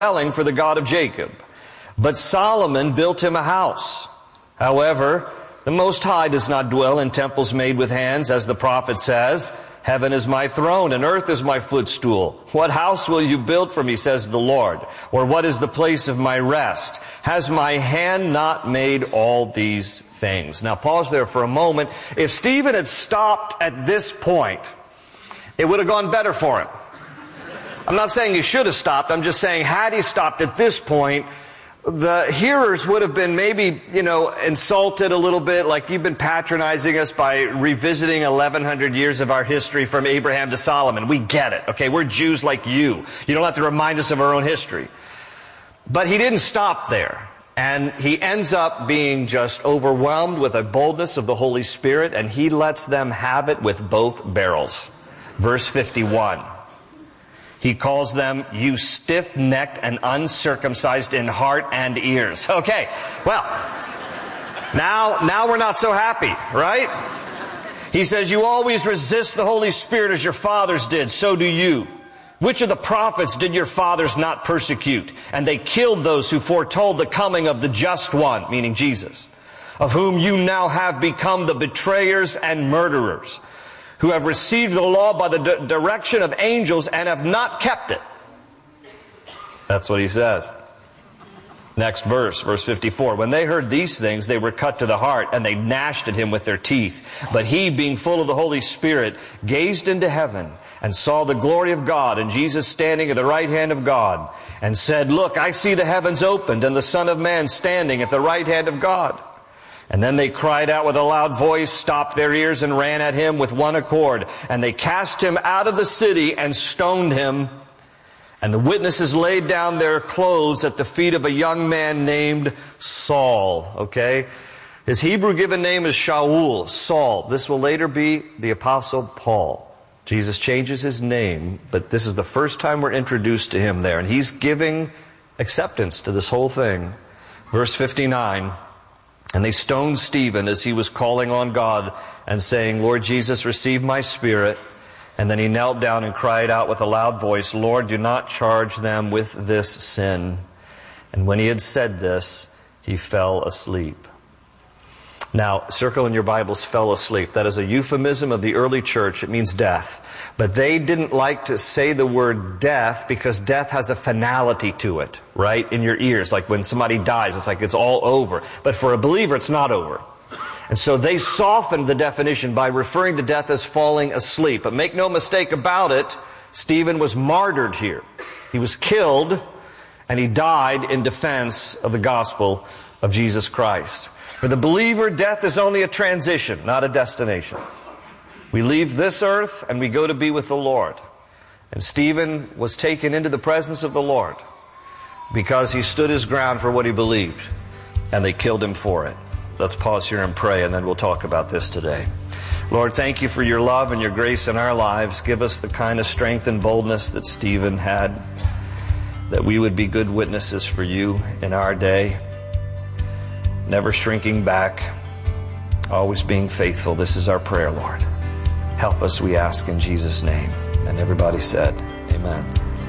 dwelling for the God of Jacob. But Solomon built him a house. However, the Most High does not dwell in temples made with hands, as the prophet says, "Heaven is my throne, and earth is my footstool. What house will you build for me, says the Lord? Or what is the place of my rest? Has my hand not made all these things?" Now pause there for a moment. If Stephen had stopped at this point, it would have gone better for him. I'm not saying he should have stopped. I'm just saying, had he stopped at this point, the hearers would have been maybe, insulted a little bit, like you've been patronizing us by revisiting 1,100 years of our history from Abraham to Solomon. We get it, okay? We're Jews like you. You don't have to remind us of our own history. But he didn't stop there. And he ends up being just overwhelmed with a boldness of the Holy Spirit, and he lets them have it with both barrels. Verse 51. He calls them, "You stiff-necked and uncircumcised in heart and ears." Okay, well, now we're not so happy, right? He says, "You always resist the Holy Spirit as your fathers did, so do you. Which of the prophets did your fathers not persecute? And they killed those who foretold the coming of the just one," meaning Jesus, "of whom you now have become the betrayers and murderers, who have received the law by the direction of angels and have not kept it." That's what he says. Next verse, verse 54. "When they heard these things, they were cut to the heart, and they gnashed at him with their teeth. But he, being full of the Holy Spirit, gazed into heaven and saw the glory of God and Jesus standing at the right hand of God, and said, 'Look, I see the heavens opened and the Son of Man standing at the right hand of God.' And then they cried out with a loud voice, stopped their ears, and ran at him with one accord. And they cast him out of the city and stoned him. And the witnesses laid down their clothes at the feet of a young man named Saul." Okay? His Hebrew given name is Shaul, Saul. This will later be the Apostle Paul. Jesus changes his name, but this is the first time we're introduced to him there. And he's giving acceptance to this whole thing. Verse 59. "And they stoned Stephen as he was calling on God and saying, 'Lord Jesus, receive my spirit.' And then he knelt down and cried out with a loud voice, 'Lord, do not charge them with this sin.' And when he had said this, he fell asleep." Now, circle in your Bibles, "fell asleep." That is a euphemism of the early church. It means death. But they didn't like to say the word death because death has a finality to it, right? In your ears. Like when somebody dies, it's like it's all over. But for a believer, it's not over. And so they softened the definition by referring to death as falling asleep. But make no mistake about it, Stephen was martyred here. He was killed, and he died in defense of the gospel of Jesus Christ. For the believer, death is only a transition, not a destination. We leave this earth and we go to be with the Lord. And Stephen was taken into the presence of the Lord because he stood his ground for what he believed, and they killed him for it. Let's pause here and pray, and then we'll talk about this today. Lord, thank you for your love and your grace in our lives. Give us the kind of strength and boldness that Stephen had, that we would be good witnesses for you in our day, never shrinking back, always being faithful. This is our prayer, Lord. Help us, we ask in Jesus' name. And everybody said, amen.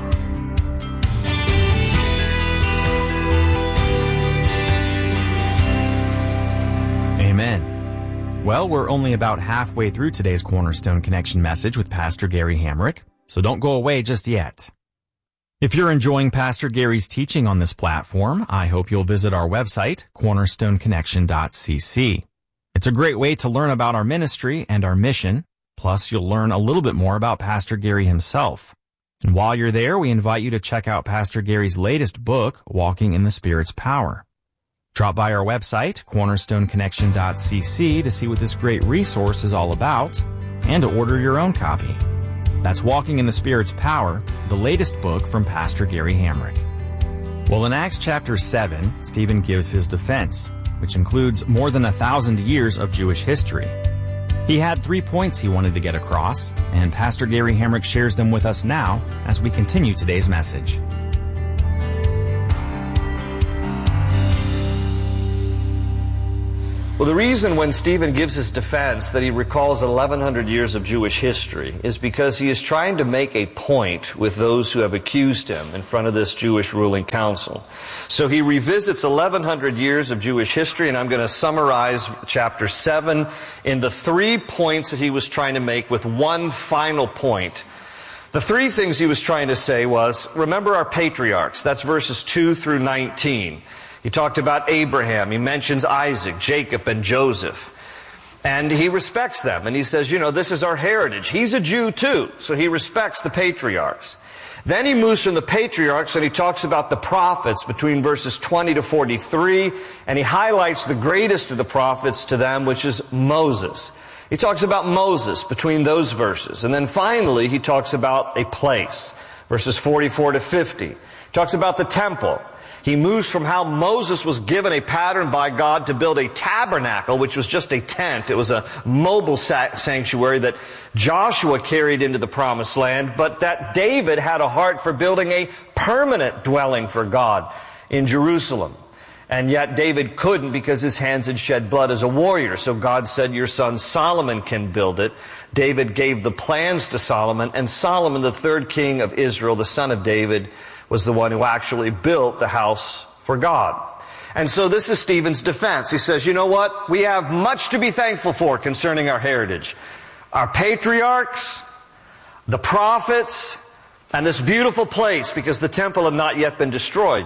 Amen. Well, we're only about halfway through today's Cornerstone Connection message with Pastor Gary Hamrick, so don't go away just yet. If you're enjoying Pastor Gary's teaching on this platform, I hope you'll visit our website, cornerstoneconnection.cc. It's a great way to learn about our ministry and our mission. Plus, you'll learn a little bit more about Pastor Gary himself. And while you're there, we invite you to check out Pastor Gary's latest book, Walking in the Spirit's Power. Drop by our website, cornerstoneconnection.cc, to see what this great resource is all about and to order your own copy. That's Walking in the Spirit's Power, the latest book from Pastor Gary Hamrick. Well, in Acts chapter 7, Stephen gives his defense, which includes more than 1,000 years of Jewish history. He had 3 points he wanted to get across, and Pastor Gary Hamrick shares them with us now as we continue today's message. Well, the reason when Stephen gives his defense that he recalls 1,100 years of Jewish history is because he is trying to make a point with those who have accused him in front of this Jewish ruling council. So he revisits 1,100 years of Jewish history, and I'm going to summarize chapter 7 in the 3 points that he was trying to make with one final point. The 3 things he was trying to say was, remember our patriarchs. That's verses 2 through 19. He talked about Abraham. He mentions Isaac, Jacob, and Joseph. And he respects them. And he says, this is our heritage. He's a Jew too, so he respects the patriarchs. Then he moves from the patriarchs and he talks about the prophets between verses 20 to 43. And he highlights the greatest of the prophets to them, which is Moses. He talks about Moses between those verses. And then finally, he talks about a place, verses 44 to 50. He talks about the temple. He moves from how Moses was given a pattern by God to build a tabernacle, which was just a tent. It was a mobile sanctuary that Joshua carried into the promised land, but that David had a heart for building a permanent dwelling for God in Jerusalem. And yet David couldn't because his hands had shed blood as a warrior. So God said, your son Solomon can build it. David gave the plans to Solomon, and Solomon, the third king of Israel, the son of David, was the one who actually built the house for God. And so this is Stephen's defense. He says, you know what? We have much to be thankful for concerning our heritage. Our patriarchs, the prophets, and this beautiful place, because the temple had not yet been destroyed.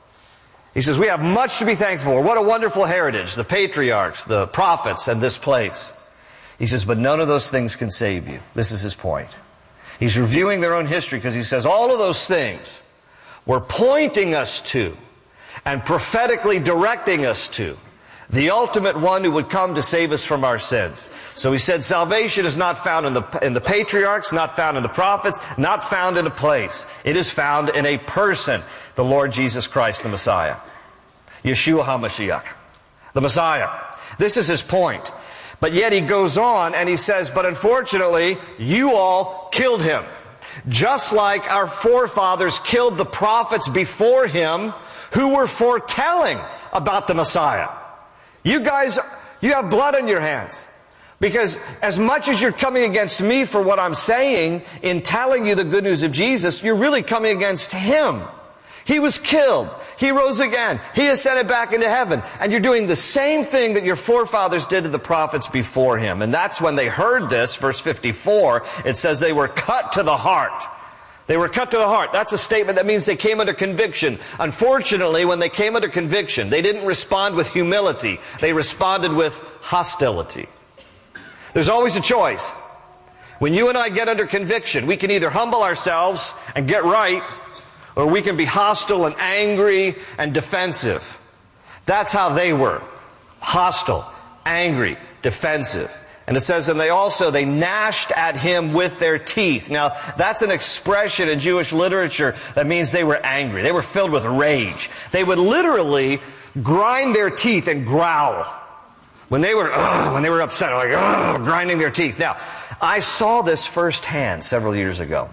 He says, we have much to be thankful for. What a wonderful heritage. The patriarchs, the prophets, and this place. He says, but none of those things can save you. This is his point. He's reviewing their own history because he says all of those things were pointing us to and prophetically directing us to the ultimate one who would come to save us from our sins. So he said salvation is not found in the patriarchs, not found in the prophets, not found in a place. It is found in a person, the Lord Jesus Christ, the Messiah. Yeshua HaMashiach, the Messiah. This is his point. But yet he goes on and he says, but unfortunately, you all killed him. Just like our forefathers killed the prophets before him who were foretelling about the Messiah. You guys, you have blood on your hands. Because as much as you're coming against me for what I'm saying in telling you the good news of Jesus, you're really coming against him. He was killed. He rose again. He ascended back into heaven. And you're doing the same thing that your forefathers did to the prophets before him. And that's when they heard this, verse 54, it says they were cut to the heart. They were cut to the heart. That's a statement that means they came under conviction. Unfortunately, when they came under conviction, they didn't respond with humility. They responded with hostility. There's always a choice. When you and I get under conviction, we can either humble ourselves and get right, or we can be hostile and angry and defensive. That's how they were. Hostile, angry, defensive. And it says, and they gnashed at him with their teeth. Now, that's an expression in Jewish literature that means they were angry. They were filled with rage. They would literally grind their teeth and growl. When they were upset, like, grinding their teeth. Now, I saw this firsthand several years ago.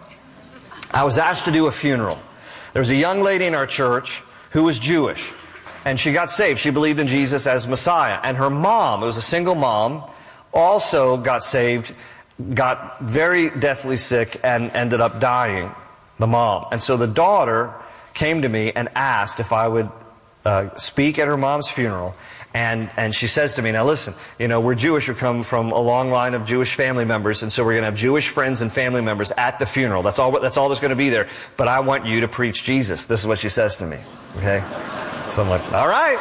I was asked to do a funeral. There was a young lady in our church who was Jewish, and she got saved. She believed in Jesus as Messiah. And her mom, it was a single mom, also got saved, got very deathly sick, and ended up dying, the mom. And so the daughter came to me and asked if I would speak at her mom's funeral. And she says to me, now listen, we're Jewish, we come from a long line of Jewish family members, and so we're going to have Jewish friends and family members at the funeral. That's all that's going to be there. But I want you to preach Jesus. This is what she says to me. Okay? So I'm like, all right.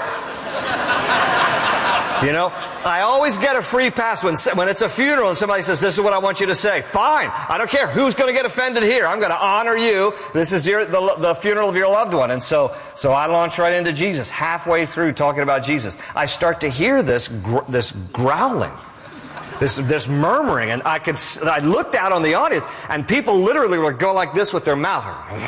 I always get a free pass when it's a funeral and somebody says, this is what I want you to say. Fine. I don't care who's going to get offended here. I'm going to honor you. This is the funeral of your loved one. And so I launch right into Jesus. Halfway through talking about Jesus, I start to hear this growling, this murmuring. And I looked out on the audience and people literally were going like this with their mouth.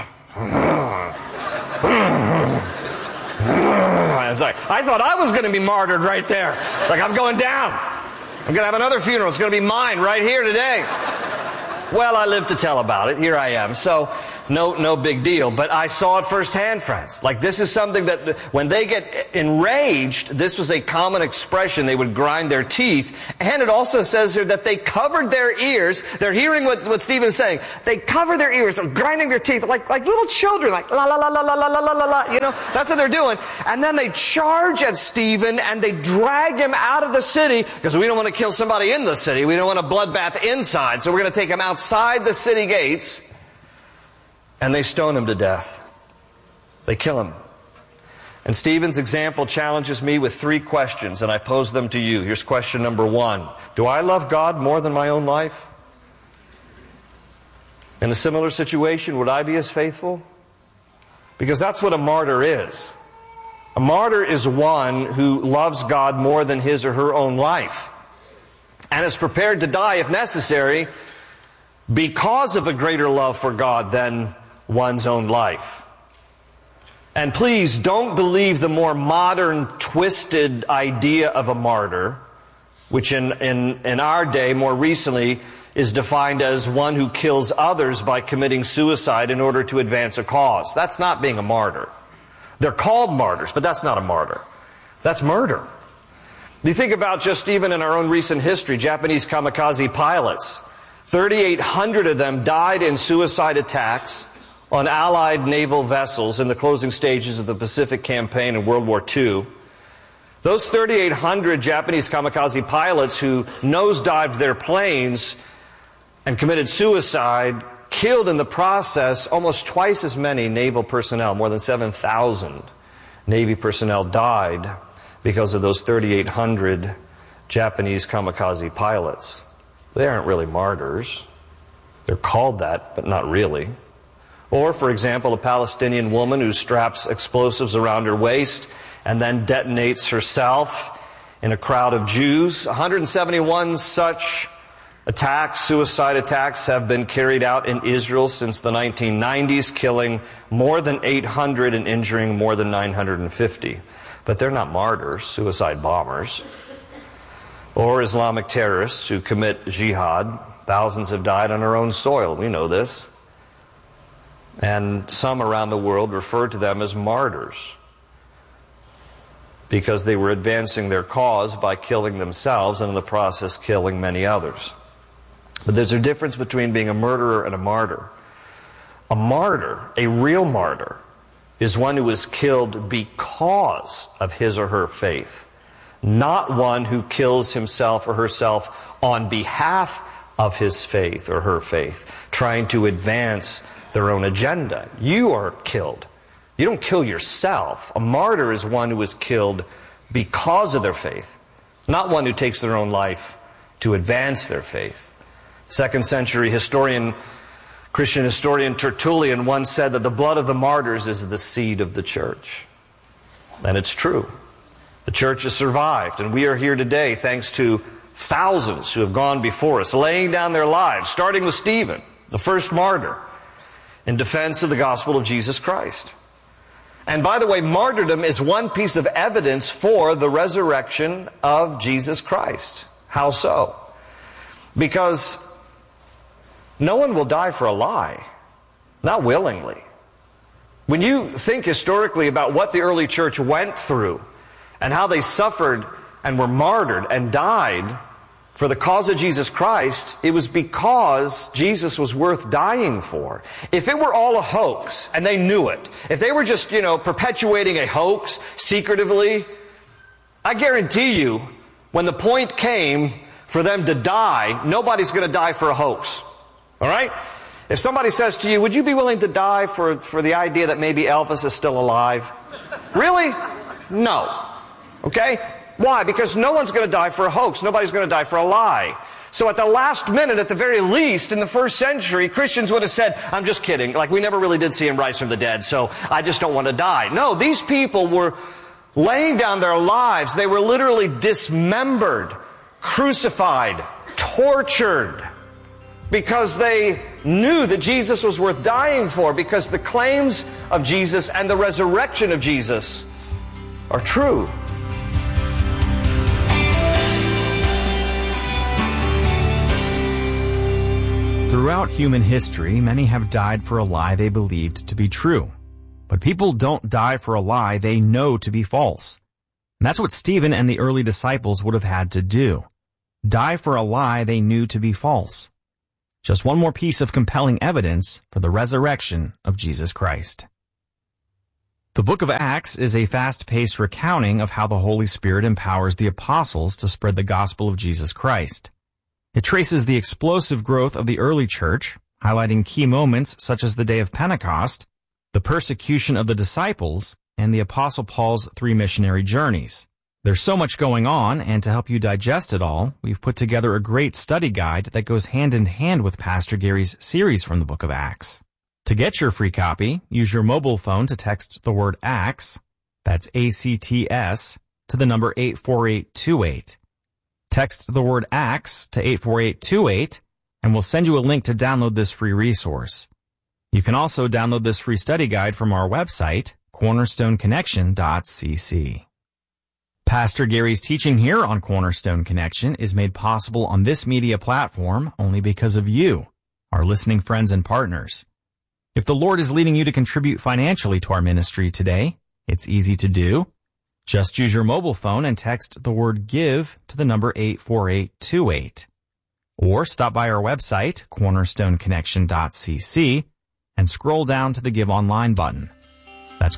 I thought I was going to be martyred right there. Like, I'm going down. I'm going to have another funeral. It's going to be mine right here today. Well, I live to tell about it. Here I am. So no big deal. But I saw it firsthand, friends. Like, this is something that when they get enraged, this was a common expression. They would grind their teeth. And it also says here that they covered their ears. They're hearing what Stephen's saying. They cover their ears, grinding their teeth like little children, like la la la la la la la la la. You know, that's what they're doing. And then they charge at Stephen and they drag him out of the city, because we don't want to kill somebody in the city. We don't want a bloodbath inside. So we're going to take him outside the city gates. And they stone him to death. They kill him. And Stephen's example challenges me with 3 questions, and I pose them to you. Here's question number 1. Do I love God more than my own life? In a similar situation, would I be as faithful? Because that's what a martyr is. A martyr is one who loves God more than his or her own life, and is prepared to die if necessary because of a greater love for God than one's own life. And please don't believe the more modern, twisted idea of a martyr, which in our day, more recently, is defined as one who kills others by committing suicide in order to advance a cause. That's not being a martyr. They're called martyrs, but that's not a martyr. That's murder. You think about just even in our own recent history, Japanese kamikaze pilots. 3,800 of them died in suicide attacks on Allied naval vessels in the closing stages of the Pacific Campaign in World War II. Those 3,800 Japanese kamikaze pilots who nosedived their planes and committed suicide killed in the process almost twice as many naval personnel. More than 7,000 Navy personnel died because of those 3,800 Japanese kamikaze pilots. They aren't really martyrs. They're called that, but not really. Or, for example, a Palestinian woman who straps explosives around her waist and then detonates herself in a crowd of Jews. 171 such attacks, suicide attacks, have been carried out in Israel since the 1990s, killing more than 800 and injuring more than 950. But they're not martyrs, suicide bombers. Or Islamic terrorists who commit jihad. Thousands have died on our own soil. We know this. And some around the world refer to them as martyrs because they were advancing their cause by killing themselves and in the process killing many others. But there's a difference between being a murderer and a martyr. A martyr, a real martyr, is one who is killed because of his or her faith, not one who kills himself or herself on behalf of his faith or her faith, trying to advance their own agenda. You are killed. You don't kill yourself. A martyr is one who is killed because of their faith, not one who takes their own life to advance their faith. 2nd century Christian historian Tertullian once said that the blood of the martyrs is the seed of the church. And it's true. The church has survived, and we are here today thanks to thousands who have gone before us, laying down their lives, starting with Stephen, the first martyr, in defense of the gospel of Jesus Christ. And by the way, martyrdom is one piece of evidence for the resurrection of Jesus Christ. How so? Because no one will die for a lie, not willingly. When you think historically about what the early church went through and how they suffered and were martyred and died for the cause of Jesus Christ, it was because Jesus was worth dying for. If it were all a hoax, and they knew it, if they were just, perpetuating a hoax secretively, I guarantee you, when the point came for them to die, nobody's going to die for a hoax. All right? If somebody says to you, would you be willing to die for the idea that maybe Elvis is still alive? Really? No. Okay? Why? Because no one's going to die for a hoax. Nobody's going to die for a lie. So at the last minute, at the very least, in the first century, Christians would have said, I'm just kidding. Like, we never really did see him rise from the dead, so I just don't want to die. No, these people were laying down their lives. They were literally dismembered, crucified, tortured, because they knew that Jesus was worth dying for, because the claims of Jesus and the resurrection of Jesus are true. Throughout human history, many have died for a lie they believed to be true. But people don't die for a lie they know to be false. And that's what Stephen and the early disciples would have had to do. Die for a lie they knew to be false. Just one more piece of compelling evidence for the resurrection of Jesus Christ. The book of Acts is a fast-paced recounting of how the Holy Spirit empowers the apostles to spread the gospel of Jesus Christ. It traces the explosive growth of the early church, highlighting key moments such as the day of Pentecost, the persecution of the disciples, and the Apostle Paul's 3 missionary journeys. There's so much going on, and to help you digest it all, we've put together a great study guide that goes hand in hand with Pastor Gary's series from the book of Acts. To get your free copy, use your mobile phone to text the word ACTS, that's ACTS, to the number 84828. Text the word ACTS to 84828, and we'll send you a link to download this free resource. You can also download this free study guide from our website, cornerstoneconnection.cc. Pastor Gary's teaching here on Cornerstone Connection is made possible on this media platform only because of you, our listening friends and partners. If the Lord is leading you to contribute financially to our ministry today, it's easy to do. Just use your mobile phone and text the word GIVE to the number 84828. Or stop by our website, cornerstoneconnection.cc, and scroll down to the Give Online button. That's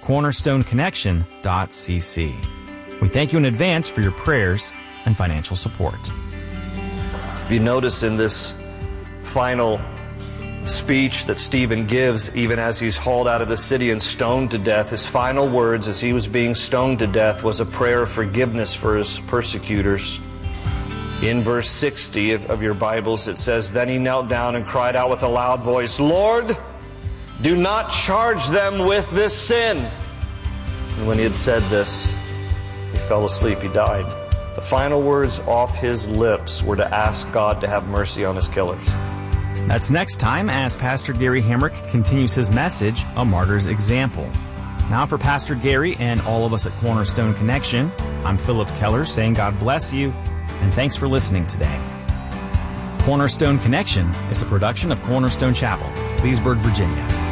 cornerstoneconnection.cc. We thank you in advance for your prayers and financial support. If you notice in this final speech that Stephen gives, even as he's hauled out of the city and stoned to death, his final words as he was being stoned to death was a prayer of forgiveness for his persecutors. In verse 60 of your Bibles, it says, "Then he knelt down and cried out with a loud voice, 'Lord, do not charge them with this sin.' And when he had said this, he fell asleep, he died." The final words off his lips were to ask God to have mercy on his killers. That's next time as Pastor Gary Hamrick continues his message, A Martyr's Example. Now for Pastor Gary and all of us at Cornerstone Connection, I'm Philip Keller saying God bless you and thanks for listening today. Cornerstone Connection is a production of Cornerstone Chapel, Leesburg, Virginia.